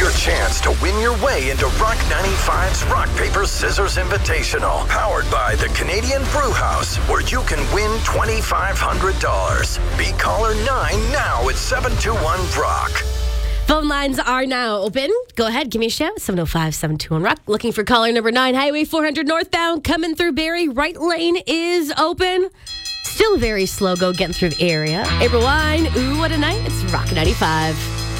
your chance to win your way into Rock 95's Rock, Paper, Scissors Invitational, powered by the Canadian Brew House, where you can win $2,500. Be caller 9 now at 721-ROCK. Phone lines are now open. Go ahead, give me a shout. 705-721-ROCK. Looking for caller number 9, Highway 400 northbound, coming through Barrie. Right lane is open. Still very slow go getting through the area. April Wine, ooh, what a night. It's Rock 95.